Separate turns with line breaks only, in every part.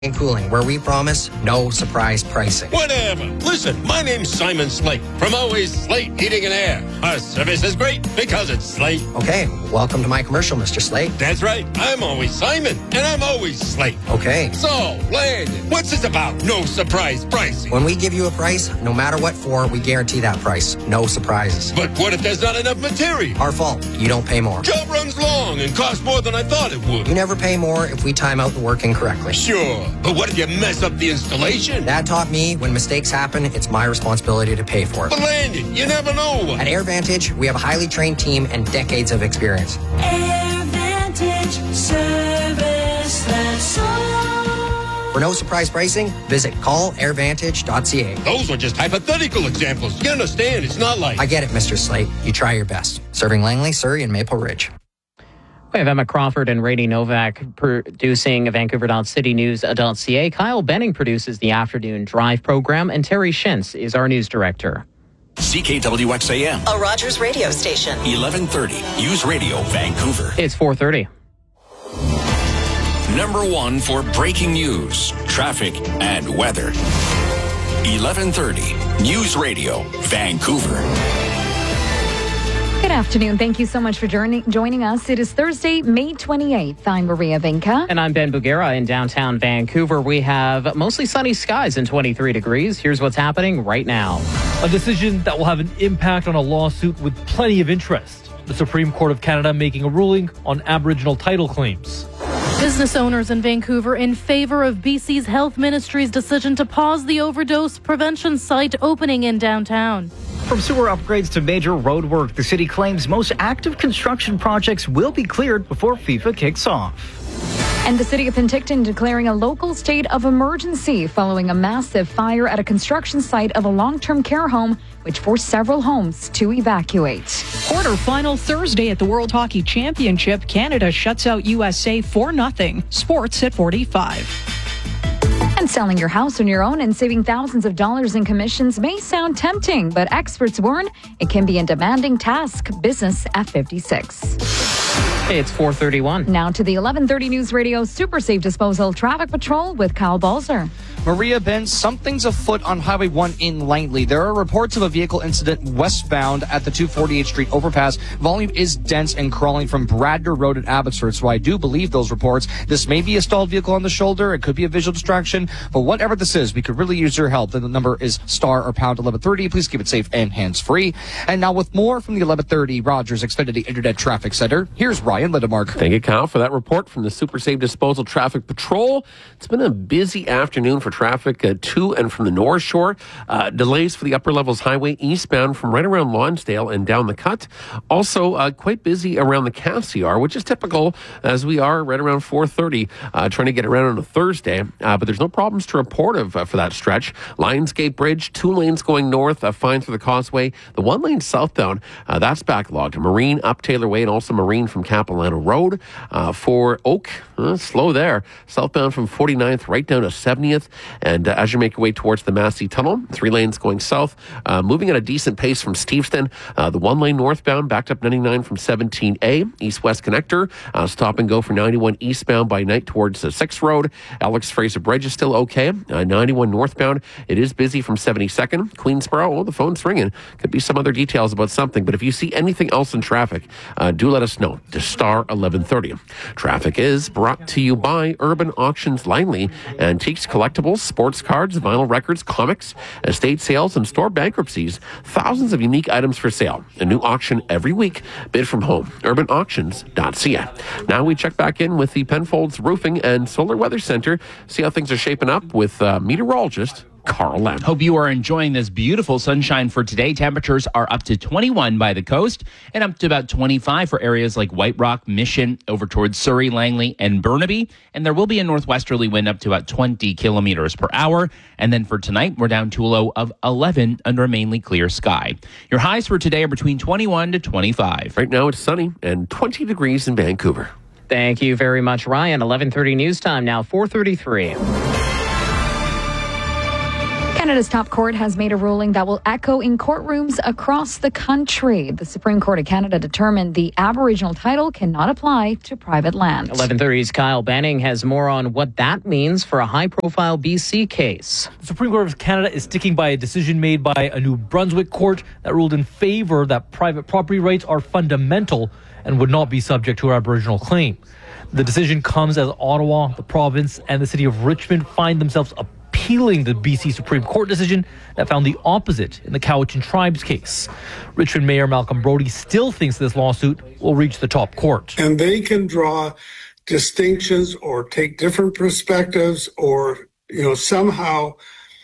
and Cooling, where we promise no surprise pricing.
Whatever. Listen, my name's Simon Slate from Always Slate Heating and Air. Our service is great because it's Slate.
Okay, welcome to my commercial, Mr. Slate.
That's right. I'm always Simon, and I'm always Slate.
Okay.
So, Landon, what's this about? No surprise pricing.
When we give you a price, no matter what for, we guarantee that price. No surprises.
But what if there's not enough material?
Our fault. You don't pay more.
Job runs long and costs more than I thought it would.
You never pay more if we time out the work incorrectly.
Sure. But what if you mess up the installation?
Dad taught me when mistakes happen, it's my responsibility to pay for it.
But Landon, you never know.
At AirVantage, we have a highly trained team and decades of experience.
AirVantage service that's all.
For no surprise pricing, visit callairvantage.ca.
Those are just hypothetical examples. You understand, it's not like...
I get it, Mr. Slate. You try your best. Serving Langley, Surrey, and Maple Ridge.
We have Emma Crawford and Rady Novak producing Vancouver.citynews.ca. Kyle Benning produces the Afternoon Drive program, and Terry Shintz is our news director.
CKWXAM,
a Rogers radio station.
1130 News Radio, Vancouver.
It's 4:30.
Number one for breaking news, traffic, and weather. 1130 News Radio, Vancouver.
Good afternoon. Thank you so much for joining us. It is Thursday, May 28th. I'm Maria Vinca.
And I'm Ben Bugera in downtown Vancouver. We have mostly sunny skies and 23 degrees. Here's what's happening right now.
A decision that will have an impact on a lawsuit with plenty of interest. The Supreme Court of Canada making a ruling on Aboriginal title claims.
Business owners in Vancouver in favor of BC's Health Ministry's decision to pause the overdose prevention site opening in downtown.
From sewer upgrades to major road work, the city claims most active construction projects will be cleared before FIFA kicks off.
And the city of Penticton declaring a local state of emergency following a massive fire at a construction site of a long-term care home, which forced several homes to evacuate.
Quarterfinal Thursday at the World Hockey Championship. Canada shuts out USA 4-0. Sports at 45.
And selling your house on your own and saving thousands of dollars in commissions may sound tempting, but experts warn it can be a demanding task. Business at 56.
It's 4:31.
Now to the 1130 News Radio Super Safe Disposal Traffic Patrol with Kyle Balzer.
Maria, Ben, something's afoot on Highway 1 in Langley. There are reports of a vehicle incident westbound at the 248th Street overpass. Volume is dense and crawling from Bradner Road at Abbotsford, so I do believe those reports. This may be a stalled vehicle on the shoulder. It could be a visual distraction, but whatever this is, we could really use your help. The number is star or pound 1130. Please keep it safe and hands-free. And now with more from the 1130 Rogers Xfinity Internet Traffic Center, here's Ryan Lidemark.
Thank you, Kyle, for that report from the Super Safe Disposal Traffic Patrol. It's been a busy afternoon for traffic to and from the North Shore. Delays for the Upper Levels Highway eastbound from right around Lonsdale and down the Cut. Also, quite busy around the Cassiar, which is typical as we are right around 4:30, trying to get around on a Thursday. But there's no problems to report for that stretch. Lionsgate Bridge, 2 lanes going north, fine through the Causeway. The 1 lane southbound, that's backlogged. Marine up Taylor Way and also Marine from Capilano Road. For Oak, slow there. Southbound from 49th right down to 70th. And as you make your way towards the Massey Tunnel, 3 lanes going south, moving at a decent pace from Steveston. The 1 lane northbound, backed up 99 from 17A. East-west connector, stop and go for 91 eastbound by night towards the 6th Road. Alex Fraser Bridge is still okay. 91 northbound, it is busy from 72nd. Queensboro, oh, the phone's ringing. Could be some other details about something. But if you see anything else in traffic, do let us know. To star 1130. Traffic is brought to you by Urban Auctions Langley. Antiques, collectibles, sports cards, vinyl records, comics, estate sales, and store bankruptcies. Thousands of unique items for sale. A new auction every week. Bid from home. UrbanAuctions.ca. Now we check back in with the Penfolds Roofing and Solar Weather Center. See how things are shaping up with meteorologist Carl Lamb.
Hope you are enjoying this beautiful sunshine for today. Temperatures are up to 21 by the coast and up to about 25 for areas like White Rock, Mission, over towards Surrey, Langley, and Burnaby. And there will be a northwesterly wind up to about 20 kilometers per hour. And then for tonight, we're down to a low of 11 under a mainly clear sky. Your highs for today are between 21 to 25.
Right now it's sunny and 20 degrees in Vancouver.
Thank you very much, Ryan. 11:30 news time now, 4:33.
Canada's top court has made a ruling that will echo in courtrooms across the country. The Supreme Court of Canada determined the Aboriginal title cannot apply to private land.
11:30's Kyle Benning has more on what that means for a high-profile BC case.
The Supreme Court of Canada is sticking by a decision made by a New Brunswick court that ruled in favor that private property rights are fundamental and would not be subject to an Aboriginal claim. The decision comes as Ottawa, the province, and the city of Richmond find themselves appealing the BC Supreme Court decision that found the opposite in the Cowichan Tribes case. Richmond Mayor Malcolm Brody still thinks this lawsuit will reach the top court.
And they can draw distinctions or take different perspectives or, somehow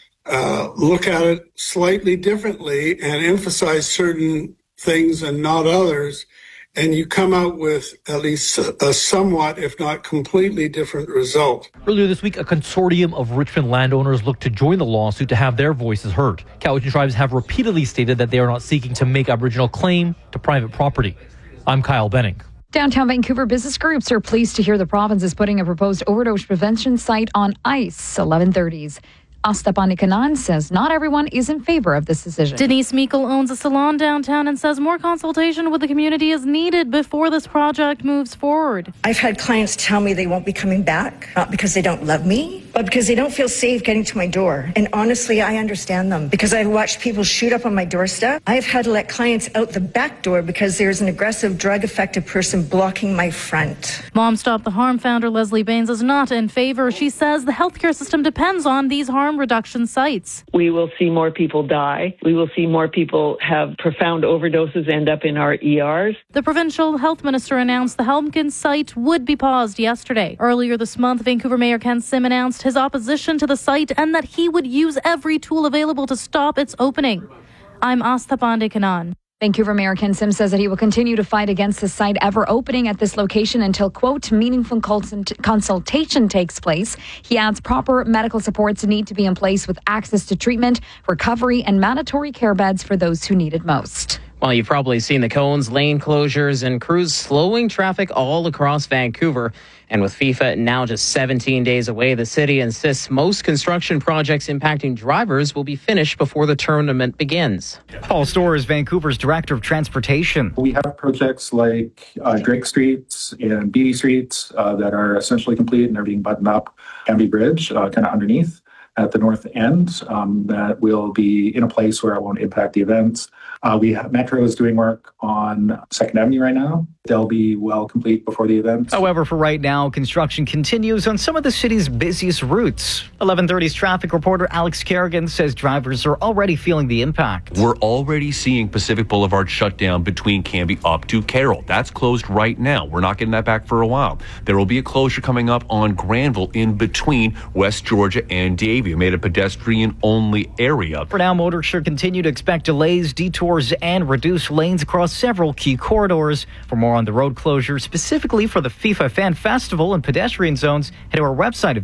look at it slightly differently and emphasize certain things and not others. And you come out with at least a somewhat, if not completely different result.
Earlier this week, a consortium of Richmond landowners looked to join the lawsuit to have their voices heard. Cowichan Tribes have repeatedly stated that they are not seeking to make Aboriginal claim to private property. I'm Kyle Benning.
Downtown Vancouver business groups are pleased to hear the province is putting a proposed overdose prevention site on ice. 11:30's Asta Panikanan says not everyone is in favor of this decision.
Denise Meikle owns a salon downtown and says more consultation with the community is needed before this project moves forward.
I've had clients tell me they won't be coming back, not because they don't love me, but because they don't feel safe getting to my door. And honestly, I understand them because I've watched people shoot up on my doorstep. I've had to let clients out the back door because there's an aggressive, drug-affected person blocking my front.
Mom Stop the Harm founder Leslie Baines is not in favor. She says the healthcare system depends on these harm reduction sites.
We will see more people die. We will see more people have profound overdoses end up in our ERs.
The provincial health minister announced the Helmkin site would be paused yesterday. Earlier this month, Vancouver Mayor Ken Sim announced his opposition to the site and that he would use every tool available to stop its opening. I'm Asta Pandekanan.
Vancouver Mayor Ken Sim says that he will continue to fight against the site ever opening at this location until, quote, meaningful consultation takes place. He adds proper medical supports need to be in place with access to treatment, recovery, and mandatory care beds for those who need it most.
Well, you've probably seen the cones, lane closures, and crews slowing traffic all across Vancouver. And with FIFA now just 17 days away, the city insists most construction projects impacting drivers will be finished before the tournament begins.
Paul Storr is Vancouver's Director of Transportation.
We have projects like Drake Street and Beatty Street that are essentially complete and are being buttoned up. Canby Bridge, kind of underneath at the north end, that will be in a place where it won't impact the events. Metro is doing work on 2nd Avenue right now. They'll be well complete before the event.
However, for right now, construction continues on some of the city's busiest routes. 11:30's traffic reporter Alex Kerrigan says drivers are already feeling the impact.
We're already seeing Pacific Boulevard shut down between Canby up to Carroll. That's closed right now. We're not getting that back for a while. There will be a closure coming up on Granville in between West Georgia and Davie, made a pedestrian-only area.
For now, motorists should continue to expect delays, detours, and reduced lanes across several key corridors. For more on the road closure, specifically for the FIFA Fan Festival and pedestrian zones, head to our website at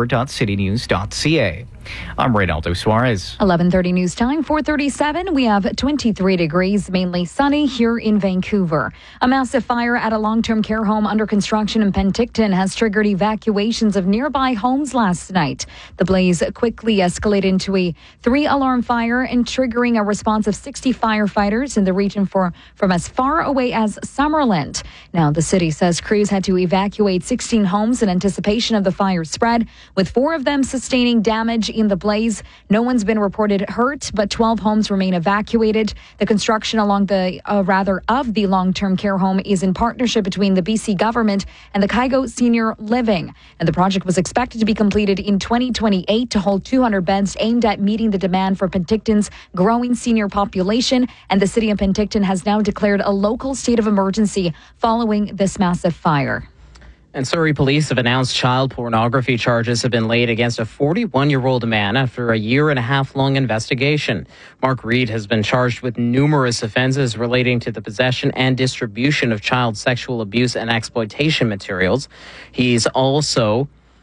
vancouver.citynews.ca. I'm Reynaldo Suarez.
11:30 news time, 4:37. We have 23 degrees, mainly sunny here in Vancouver. A massive fire at a long-term care home under construction in Penticton has triggered evacuations of nearby homes last night. The blaze quickly escalated into a 3-alarm fire and triggering a response of 60 firefighters in the region from as far away as Summerland. Now, the city says crews had to evacuate 16 homes in anticipation of the fire spread, with 4 of them sustaining damage in the blaze. No one's been reported hurt, but 12 homes remain evacuated. The construction of the long-term care home is in partnership between the BC government and the Kygo Senior Living. And the project was expected to be completed in 2028 to hold 200 beds aimed at meeting the demand for Penticton's growing senior population. And the city of Penticton has now declared a local state of emergency following this massive fire.
And Surrey police have announced child pornography charges have been laid against a 41-year-old man after a 1.5-year-long investigation. Mark Reed has been charged with numerous offenses relating to the possession and distribution of child sexual abuse and exploitation materials. He's also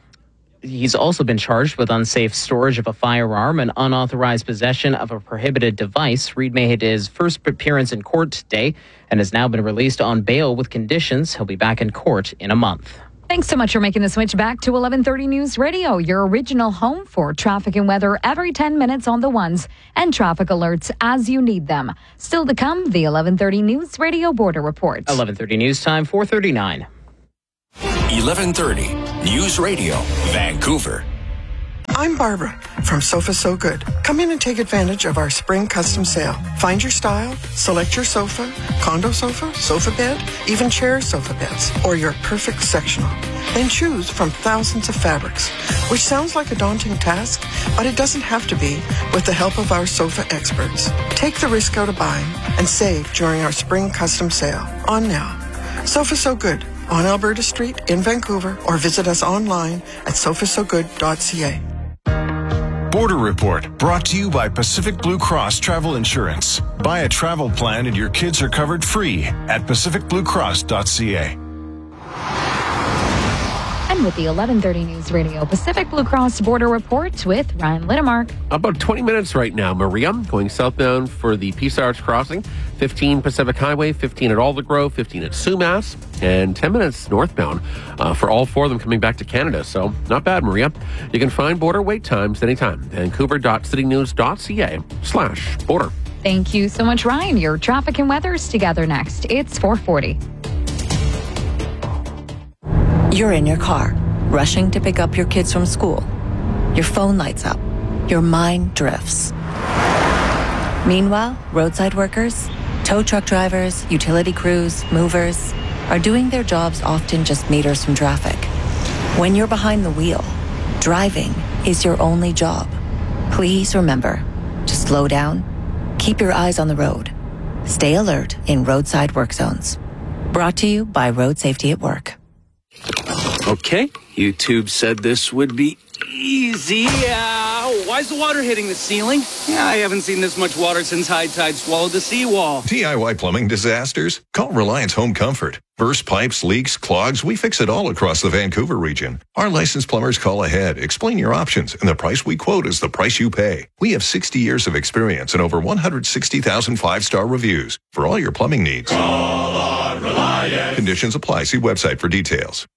been charged with unsafe storage of a firearm and unauthorized possession of a prohibited device. Reed made his first appearance in court today and has now been released on bail with conditions. He'll be back in court in a month.
Thanks so much for making the switch back to 1130 News Radio, your original home for traffic and weather every 10 minutes on the ones and traffic alerts as you need them. Still to come, the 1130 News Radio Border Report.
1130 News Time, 4:39.
1130 News Radio, Vancouver.
I'm Barbara from Sofa So Good. Come in and take advantage of our spring custom sale. Find your style, select your sofa, condo sofa, sofa bed, even chair sofa beds, or your perfect sectional. Then choose from thousands of fabrics, which sounds like a daunting task, but it doesn't have to be with the help of our sofa experts. Take the risk out of buying and save during our spring custom sale. On now. Sofa So Good on Alberta Street in Vancouver, or visit us online at sofasogood.ca.
Border Report, brought to you by Pacific Blue Cross Travel Insurance. Buy a travel plan and your kids are covered free at pacificbluecross.ca.
And with the 1130 News Radio Pacific Blue Cross Border Report with Ryan Littemark.
About 20 minutes right now, Maria, going southbound for the Peace Arch Crossing, 15 Pacific Highway, 15 at Aldergrove, 15 at Sumas, and 10 minutes northbound for all four of them coming back to Canada. So not bad, Maria. You can find border wait times anytime. Vancouver.citynews.ca/border.
Thank you so much, Ryan. Your traffic and weather's together next. It's 4:40.
You're in your car, rushing to pick up your kids from school. Your phone lights up. Your mind drifts. Meanwhile, roadside workers, tow truck drivers, utility crews, movers are doing their jobs often just meters from traffic. When you're behind the wheel, driving is your only job. Please remember to slow down, keep your eyes on the road, stay alert in roadside work zones. Brought to you by Road Safety at Work.
Okay, YouTube said this would be easy. Why is the water hitting the ceiling? I haven't seen this much water since high tide swallowed the seawall.
DIY plumbing disasters? Call Reliance Home Comfort. Burst pipes, leaks, clogs, we fix it all across the Vancouver region. Our licensed plumbers call ahead, explain your options, and the price we quote is the price you pay. We have 60 years of experience and over 160,000 five-star reviews for all your plumbing needs.
Call on Reliance.
Conditions apply. See website for details.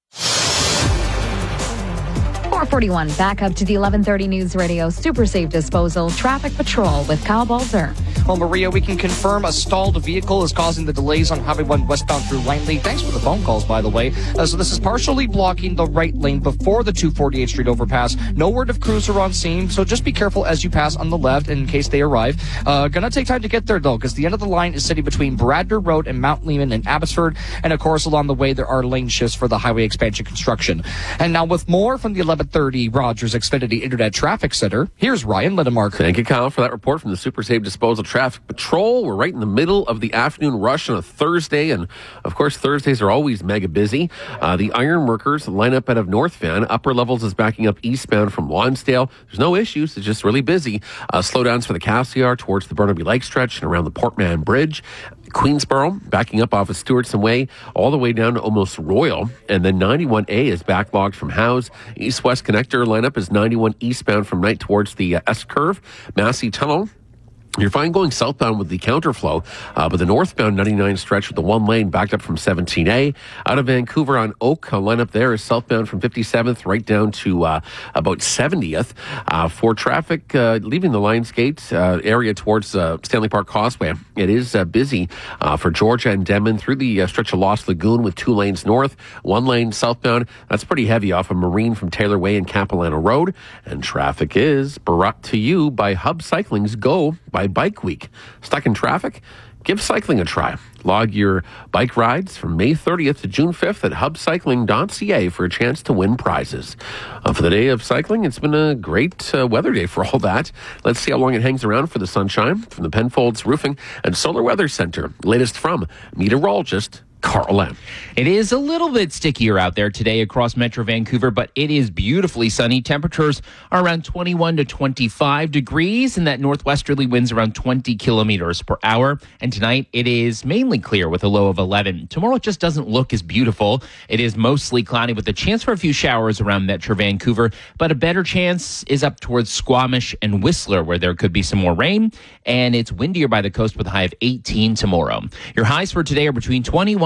4:41, back up to the 1130 News Radio Super Safe Disposal Traffic Patrol with Kyle Balzer.
Well, Maria, we can confirm a stalled vehicle is causing the delays on Highway 1 westbound through Langley. Thanks for the phone calls, by the way. So this is partially blocking the right lane before the 248th Street overpass. No word of crews are on scene, so just be careful as you pass on the left in case they arrive. Gonna take time to get there, though, because the end of the line is sitting between Bradner Road and Mount Lehman and Abbotsford. And, of course, along the way, there are lane shifts for the highway expansion construction. And now with more from the 1130 Rogers Xfinity Internet Traffic Center, here's Ryan Littemark.
Thank you, Kyle, for that report from the Super Safe Disposal Traffic Patrol. We're right in the middle of the afternoon rush on a Thursday, and of course, Thursdays are always mega busy. The Ironworkers line up out of North Van. Upper levels is backing up eastbound from Lonsdale. There's no issues. It's just really busy. Slowdowns for the Cassiar towards the Burnaby Lake stretch and around the Portman Bridge. Queensboro backing up off of Stewartson Way all the way down to almost Royal, and then 91A is backlogged from Howes. East-west connector lineup is 91 eastbound from Knight towards the S-curve. Massey Tunnel, you're fine going southbound with the counterflow, but the northbound 99 stretch with the one lane backed up from 17A. Out of Vancouver on Oak, lineup there is southbound from 57th right down to about 70th. For traffic leaving the Lionsgate area towards Stanley Park Causeway, it is busy for Georgia and Denman through the stretch of Lost Lagoon with 2 lanes north, 1 lane southbound. That's pretty heavy off of Marine from Taylor Way and Capilano Road. And traffic is brought to you by Hub Cycling's Go by Bike Week. Stuck in traffic? Give cycling a try. Log your bike rides from May 30th to June 5th at hubcycling.ca for a chance to win prizes. For the day of cycling, it's been a great weather day for all that. Let's see how long it hangs around for the sunshine from the Penfolds Roofing and Solar Weather Center. Latest from meteorologist Carl Lamb.
It is a little bit stickier out there today across Metro Vancouver, but it is beautifully sunny. Temperatures are around 21 to 25 degrees, and that northwesterly winds around 20 kilometers per hour. And tonight, it is mainly clear with a low of 11. Tomorrow, it just doesn't look as beautiful. It is mostly cloudy with a chance for a few showers around Metro Vancouver, but a better chance is up towards Squamish and Whistler, where there could be some more rain. And it's windier by the coast with a high of 18 tomorrow. Your highs for today are between 21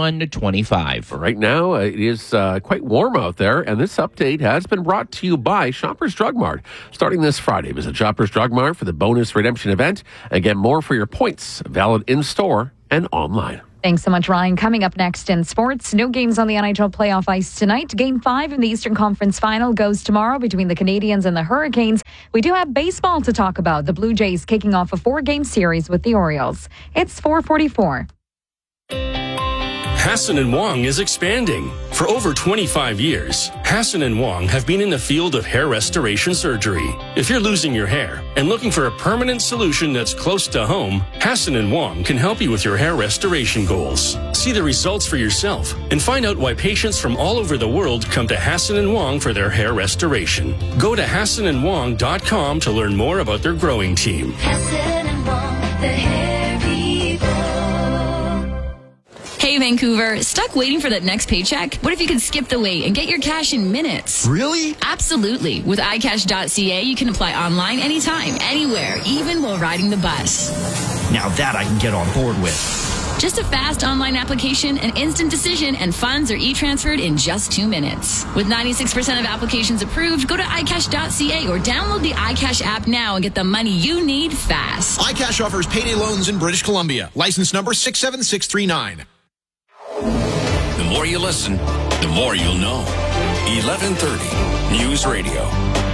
21 to 25.
Right now, it is quite warm out there, and this update has been brought to you by Shoppers Drug Mart. Starting this Friday, visit Shoppers Drug Mart for the bonus redemption event and get more for your points, valid in-store and online.
Thanks so much, Ryan. Coming up next in sports, no games on the NHL playoff ice tonight. Game 5 in the Eastern Conference Final goes tomorrow between the Canadiens and the Hurricanes. We do have baseball to talk about. The Blue Jays kicking off a 4-game series with the Orioles. It's 4:44.
Hassan & Wong is expanding. For over 25 years, Hassan & Wong have been in the field of hair restoration surgery. If you're losing your hair and looking for a permanent solution that's close to home, Hassan & Wong can help you with your hair restoration goals. See the results for yourself and find out why patients from all over the world come to Hassan & Wong for their hair restoration. Go to HassanandWong.com to learn more about their growing team.
Hassan & Wong, the hair people. Hey, Vancouver, stuck waiting for that next paycheck? What if you could skip the wait and get your cash in minutes?
Really?
Absolutely. With iCash.ca, you can apply online anytime, anywhere, even while riding the bus.
Now that I can get on board with.
Just a fast online application, an instant decision, and funds are e-transferred in just 2 minutes. With 96% of applications approved, go to iCash.ca or download the iCash app now and get the money you need fast.
iCash offers payday loans in British Columbia. License number 67639.
The more you listen, the more you'll know. 1130 News Radio.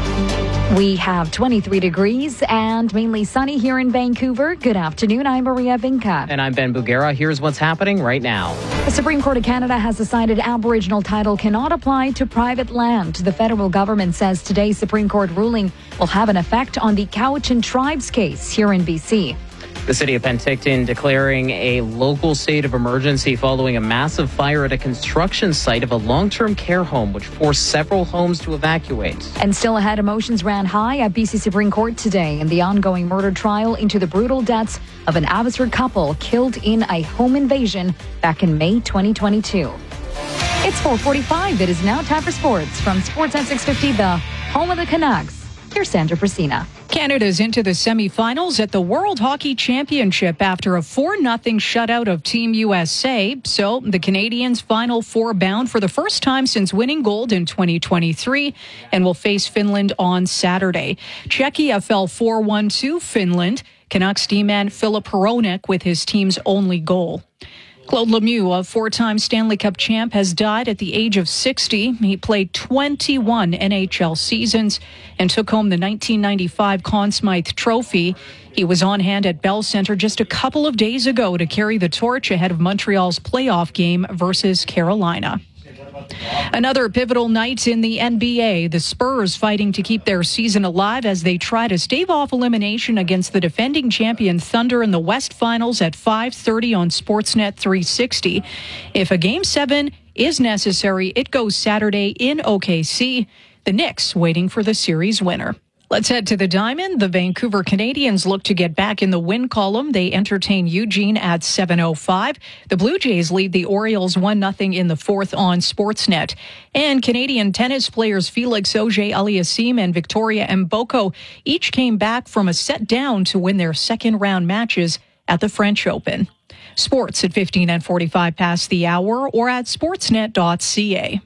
We have 23 degrees and mainly sunny here in Vancouver. Good afternoon. I'm Maria Vinca.
And I'm Ben Bugera. Here's what's happening right now.
The Supreme Court of Canada has decided Aboriginal title cannot apply to private land. The federal government says today's Supreme Court ruling will have an effect on the Cowichan Tribes case here in BC.
The city of Penticton declaring a local state of emergency following a massive fire at a construction site of a long-term care home, which forced several homes to evacuate.
And still ahead, emotions ran high at BC Supreme Court today in the ongoing murder trial into the brutal deaths of an Abbotsford couple killed in a home invasion back in May 2022. It's 4:45. It is now time for sports. From Sportsnet 650, the home of the Canucks. Here's Sandra Brasina.
Canada's into the semifinals at the World Hockey Championship after a 4-0 shutout of Team USA. So the Canadians Final Four bound for the first time since winning gold in 2023 and will face Finland on Saturday. Czechia fell 4-1 to Finland. Canucks D-man Filip Hronek with his team's only goal. Claude Lemieux, a 4-time Stanley Cup champ, has died at the age of 60. He played 21 NHL seasons and took home the 1995 Conn Smythe Trophy. He was on hand at Bell Center just a couple of days ago to carry the torch ahead of Montreal's playoff game versus Carolina. Another pivotal night in the NBA. The Spurs fighting to keep their season alive as they try to stave off elimination against the defending champion Thunder in the West Finals at 5:30 on Sportsnet 360. If a Game 7 is necessary, it goes Saturday in OKC. The Knicks waiting for the series winner. Let's head to the Diamond. The Vancouver Canadians look to get back in the win column. They entertain Eugene at 7:05. The Blue Jays lead the Orioles 1-0 in the fourth on Sportsnet. And Canadian tennis players Felix Auger-Aliassime and Victoria Mboko each came back from a set down to win their second round matches at the French Open. Sports at 15 and 45 past the hour or at sportsnet.ca.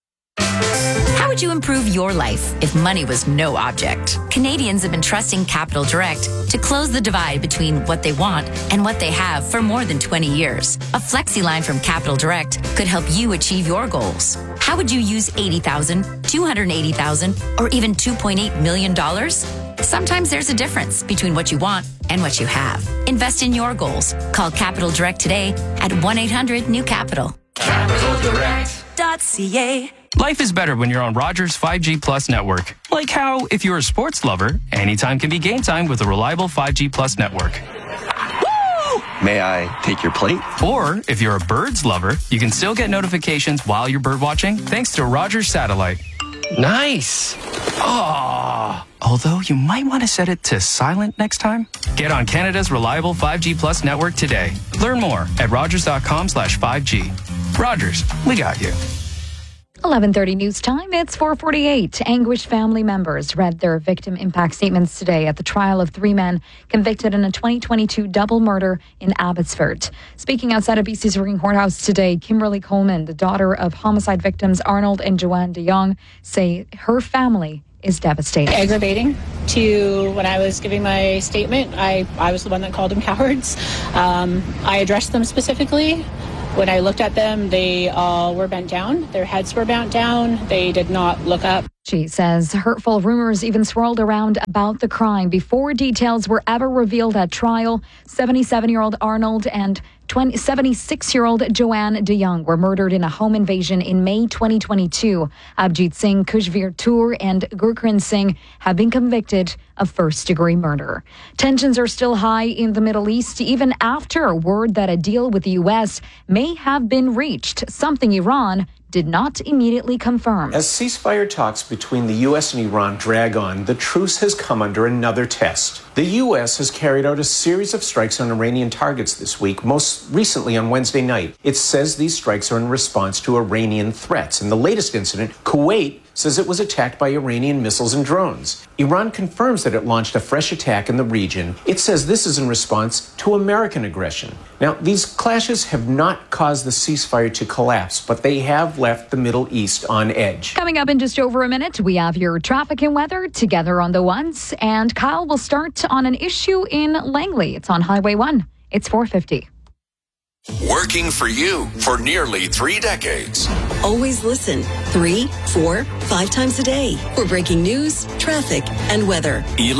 How would you improve your life if money was no object? Canadians have been trusting Capital Direct to close the divide between what they want and what they have for more than 20 years. A flexi line from Capital Direct could help you achieve your goals. How would you use $80,000, $280,000, or even $2.8 million? Sometimes there's a difference between what you want and what you have. Invest in your goals. Call Capital Direct today at 1-800-NEW-CAPITAL. CapitalDirect.ca.
Life is better when you're on Rogers 5G Plus network. Like how, if you're a sports lover, anytime can be game time with a reliable 5G Plus network. Woo!
May I take your plate?
Or, if you're a birds lover, you can still get notifications while you're bird watching thanks to Rogers Satellite.
Nice.
Oh, although you might want to set it to silent next time. Get on Canada's reliable 5G Plus network today. Learn more at rogers.com/5G. Rogers, we got you.
11:30 news time. It's 4:48. Anguished family members read their victim impact statements today at the trial of 3 men convicted in a 2022 double murder in Abbotsford. Speaking outside of BC Supreme Courthouse today, Kimberly Coleman, the daughter of homicide victims Arnold and Joanne DeYoung, say her family is devastated.
Aggravating to when I was giving my statement. I was the one that called them cowards. I addressed them specifically. When I looked at them, they all were bent down. Their heads were bent down. They did not look up.
She says hurtful rumors even swirled around about the crime before details were ever revealed at trial. 77-year-old Arnold and 76-year-old Joanne DeYoung were murdered in a home invasion in May 2022. Abjit Singh, Kushveer Toor and Gurkran Singh have been convicted of first-degree murder. Tensions are still high in the Middle East, even after word that a deal with the U.S. may have been reached, something Iran did not immediately confirm.
As ceasefire talks between the U.S. and Iran drag on, the truce has come under another test. The U.S. has carried out a series of strikes on Iranian targets this week, most recently on Wednesday night. It says these strikes are in response to Iranian threats. In the latest incident, Kuwait says it was attacked by Iranian missiles and drones. Iran confirms that it launched a fresh attack in the region. It says this is in response to American aggression. Now, these clashes have not caused the ceasefire to collapse, but they have left the Middle East on edge.
Coming up in just over a minute, we have your traffic and weather together on the ones, and Kyle will start on an issue in Langley. It's on Highway 1. It's 4:50.
Working for you for nearly 3 decades.
Always listen 3, 4, 5 times a day for breaking news, traffic, and weather.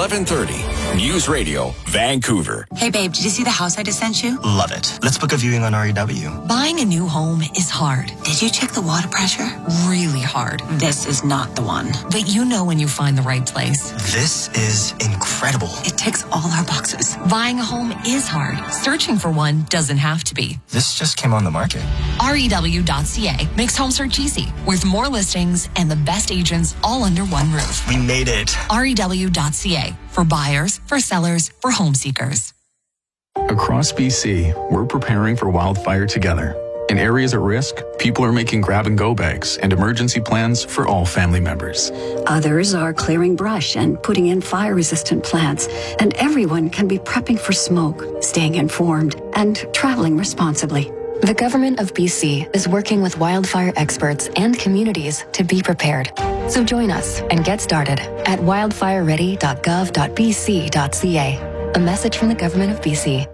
11:30 News Radio, Vancouver.
Hey babe, did you see the house I just sent you?
Love it. Let's book a viewing on REW.
Buying a new home is hard. Did you check the water pressure? Really hard. This is not the one. But you know when you find the right place.
This is incredible.
It ticks all our boxes. Buying a home is hard. Searching for one doesn't have to be.
This just came on the market.
REW.ca makes home search easy with more listings and the best agents all under one roof.
We made it.
REW.ca for buyers, for sellers, for home seekers.
Across BC, we're preparing for wildfire together. In areas at risk, people are making grab-and-go bags and emergency plans for all family members.
Others are clearing brush and putting in fire-resistant plants. And everyone can be prepping for smoke, staying informed, and traveling responsibly.
The Government of BC is working with wildfire experts and communities to be prepared. So join us and get started at wildfireready.gov.bc.ca. A message from the Government of BC.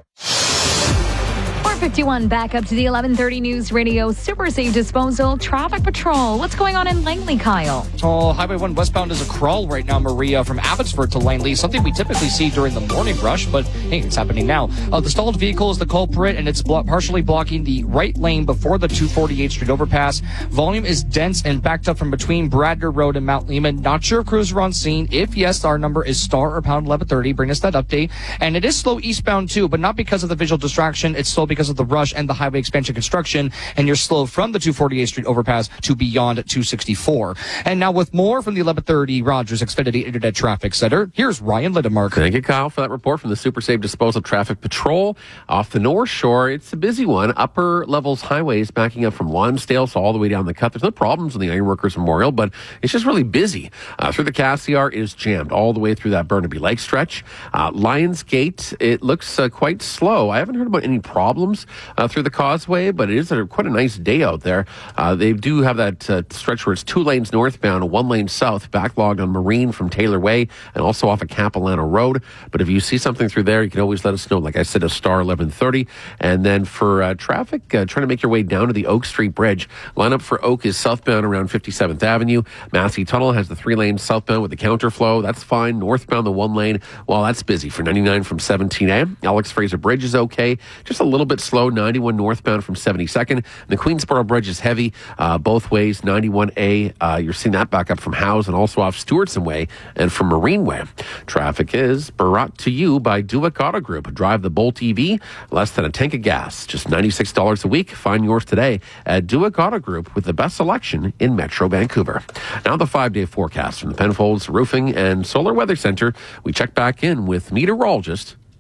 4:51, back up to the 11:30 News Radio Super Safe Disposal Traffic Patrol. What's going on in Langley, Kyle?
Oh, Highway 1 westbound is a crawl right now, Maria, from Abbotsford to Langley. Something we typically see during the morning rush, but hey, it's happening now. The stalled vehicle is the culprit, and it's partially blocking the right lane before the 248 Street overpass. Volume is dense and backed up from between Bradner Road and Mount Lehman. Not sure if crews are on scene. If yes, our number is star or pound 1130. Bring us that update. And it is slow eastbound too, but not because of the visual distraction. It's slow because of the rush and the highway expansion construction, and you're slow from the 248 Street overpass to beyond 264. And now with more from the 1130 Rogers Xfinity Internet Traffic Center, here's Ryan Lidemark.
Thank you, Kyle, for that report from the Super Safe Disposal Traffic Patrol. Off the North Shore, it's a busy one. Upper levels highways backing up from Lonsdale, so all the way down the cut. There's no problems in the Ironworkers Memorial, but it's just really busy. Through the Cassiar, it is jammed all the way through that Burnaby Lake stretch. Lions Gate, it looks quite slow. I haven't heard about any problems through the causeway, but it is quite a nice day out there. They do have that stretch where it's 2 lanes northbound and 1 lane south, backlogged on Marine from Taylor Way and also off of Capilano Road. But if you see something through there, you can always let us know. Like I said, a star 1130. And then for traffic, trying to make your way down to the Oak Street Bridge, lineup for Oak is southbound around 57th Avenue. Massey Tunnel has the 3 lanes southbound with the counterflow. That's fine. Northbound, the 1 lane, well, that's busy for 99 from 17A. Alex Fraser Bridge is okay. Just a little bit slow. 91 northbound from 72nd. And the Queensboro Bridge is heavy both ways. 91A, you're seeing that back up from Howes and also off Stewartson Way and from Marine Way. Traffic is brought to you by Duick Auto Group. Drive the Bolt EV, less than a tank of gas. Just $96 a week. Find yours today at Duick Auto Group with the best selection in Metro Vancouver. Now the 5-day forecast from the Penfolds Roofing and Solar Weather Center. We check back in with meteorologist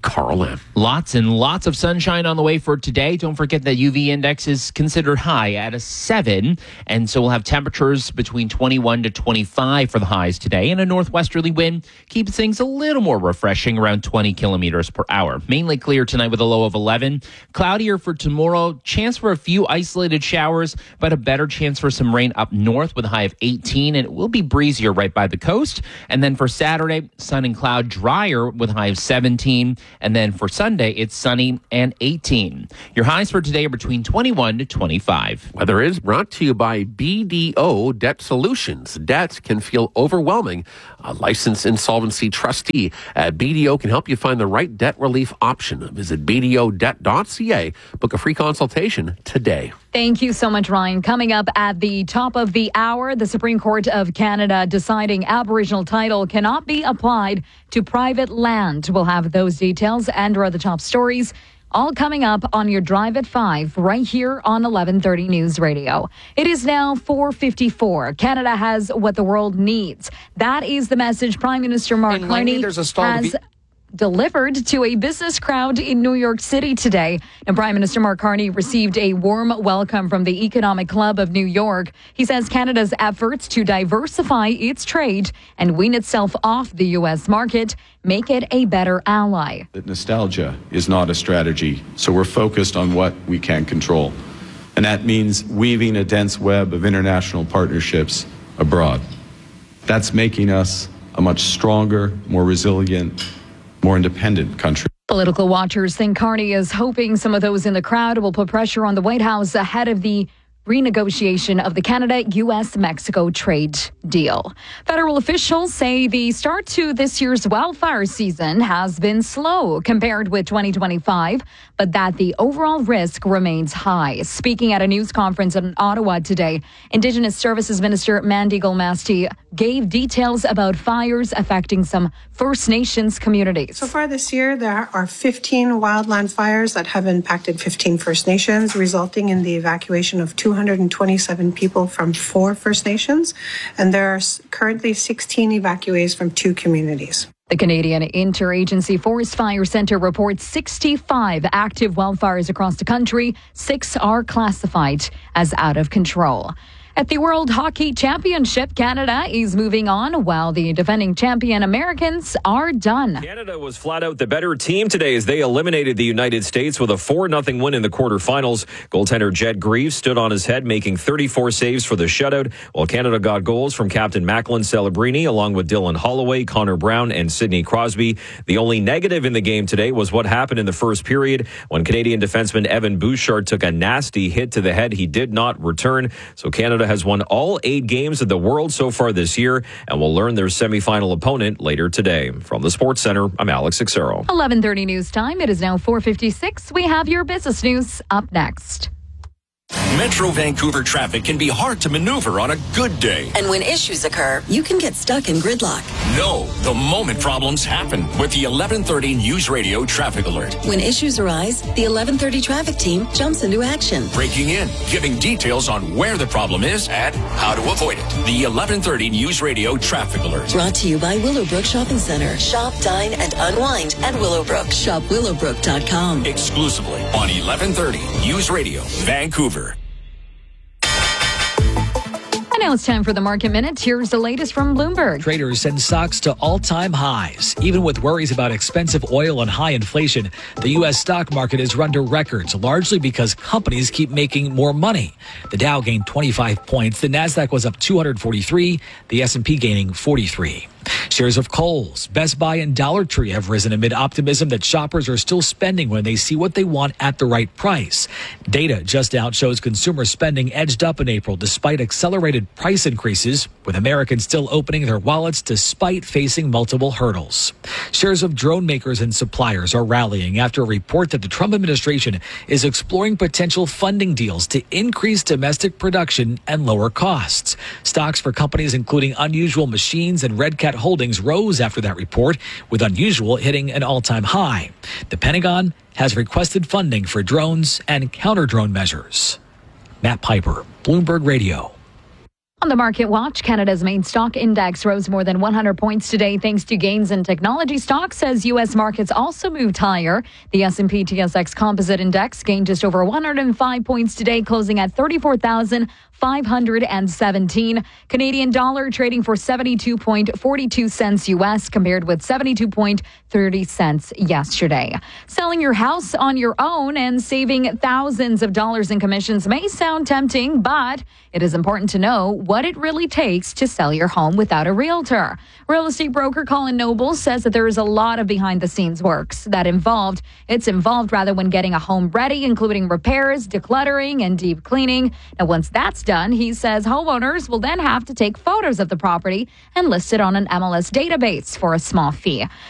Carl M.
Lots and lots of sunshine on the way for today. Don't forget that UV index is considered high at a 7. And so we'll have temperatures between 21 to 25 for the highs today. And a northwesterly wind keeps things a little more refreshing, around 20 kilometers per hour. Mainly clear tonight with a low of 11. Cloudier for tomorrow. Chance for a few isolated showers, but a better chance for some rain up north with a high of 18. And it will be breezier right by the coast. And then for Saturday, sun and cloud, drier with a high of 17. And then for Sunday, it's sunny and 18. Your highs for today are between 21 to 25.
Weather is brought to you by BDO Debt Solutions. Debt can feel overwhelming. A licensed insolvency trustee at BDO can help you find the right debt relief option. Visit BDOdebt.ca. Book a free consultation today.
Thank you so much, Ryan. Coming up at the top of the hour, the Supreme Court of Canada deciding Aboriginal title cannot be applied to private land. We'll have those details and our other top stories all coming up on your Drive at 5 right here on 1130 News Radio. It is now 4:54. Canada has what the world needs. That is the message Prime Minister Mark Carney has delivered to a business crowd in New York City today. And Prime Minister Mark Carney received a warm welcome from the Economic Club of New York. He says Canada's efforts to diversify its trade and wean itself off the U.S. market make it a better ally.
That nostalgia is not a strategy, so we're focused on what we can control. And that means weaving a dense web of international partnerships abroad. That's making us a much stronger, more resilient, more independent country.
Political watchers think Carney is hoping some of those in the crowd will put pressure on the White House ahead of the renegotiation of the Canada-U.S.-Mexico trade deal. Federal officials say the start to this year's wildfire season has been slow compared with 2025, but that the overall risk remains high. Speaking at a news conference in Ottawa today, Indigenous Services Minister Mandy Golmasti gave details about fires affecting some First Nations communities.
So far this year, there are 15 wildland fires that have impacted 15 First Nations, resulting in the evacuation of 227 people from 4 First Nations, and there are currently 16 evacuees from 2 communities.
The Canadian Interagency Forest Fire Centre reports 65 active wildfires across the country. 6 are classified as out of control. At the World Hockey Championship, Canada is moving on while the defending champion Americans are done.
Canada was flat out the better team today as they eliminated the United States with a 4-0 win in the quarterfinals. Goaltender Jet Greaves stood on his head, making 34 saves for the shutout, while Canada got goals from Captain Macklin Celebrini, along with Dylan Holloway, Connor Brown, and Sidney Crosby. The only negative in the game today was what happened in the first period when Canadian defenseman Evan Bouchard took a nasty hit to the head. He did not return, so Canada has won all 8 games of the World so far this year and will learn their semifinal opponent later today. From the Sports Center, I'm Alex Xero.
11:30 news time. It is now 4:56. We have your business news up next.
Metro Vancouver traffic can be hard to maneuver on a good day.
And when issues occur, you can get stuck in gridlock.
No, the moment problems happen with the 1130 News Radio Traffic Alert.
When issues arise, the 1130 traffic team jumps into action.
Breaking in, giving details on where the problem is and how to avoid it. The 1130 News Radio Traffic Alert.
Brought to you by Willowbrook Shopping Center. Shop, dine, and unwind at Willowbrook. Shop willowbrook.com.
Exclusively on 1130 News Radio, Vancouver.
Now it's time for the Market Minute. Here's the latest from Bloomberg.
Traders send stocks to all-time highs. Even with worries about expensive oil and high inflation, the U.S. stock market has run to records, largely because companies keep making more money. The Dow gained 25 points. The Nasdaq was up 243. The S&P gaining 43. Shares of Kohl's, Best Buy, and Dollar Tree have risen amid optimism that shoppers are still spending when they see what they want at the right price. Data just out shows consumer spending edged up in April despite accelerated price increases, with Americans still opening their wallets despite facing multiple hurdles. Shares of drone makers and suppliers are rallying after a report that the Trump administration is exploring potential funding deals to increase domestic production and lower costs. Stocks for companies including Unusual Machines and Red Cat Holdings rose after that report, with Unusual hitting an all-time high. The Pentagon has requested funding for drones and counter-drone measures. Matt Piper, Bloomberg Radio.
On the Market Watch, Canada's main stock index rose more than 100 points today thanks to gains in technology stocks as U.S. markets also moved higher. The S&P TSX Composite Index gained just over 105 points today, closing at 34,517. Canadian dollar trading for 72.42 cents U.S. compared with 72.30 cents yesterday. Selling your house on your own and saving thousands of dollars in commissions may sound tempting, but it is important to know what it really takes to sell your home without a realtor. Real estate broker Colin Noble says that there is a lot of behind-the-scenes works it's involved when getting a home ready, including repairs, decluttering, and deep cleaning. Now, once that's done, he says homeowners will then have to take photos of the property and list it on an MLS database for a small fee.